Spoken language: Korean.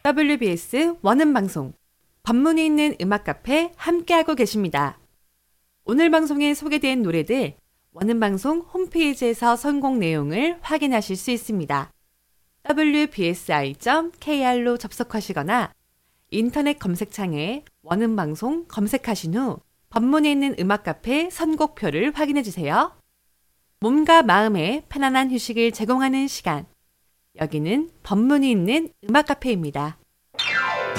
WBS 원음방송, 법문이 있는 음악카페 함께하고 계십니다. 오늘 방송에 소개된 노래들 원음방송 홈페이지에서 선곡 내용을 확인하실 수 있습니다. wbsi.kr로 접속하시거나 인터넷 검색창에 원음방송 검색하신 후 법문이 있는 음악카페 선곡표를 확인해주세요. 몸과 마음의 편안한 휴식을 제공하는 시간. 여기는 법문이 있는 음악카페입니다.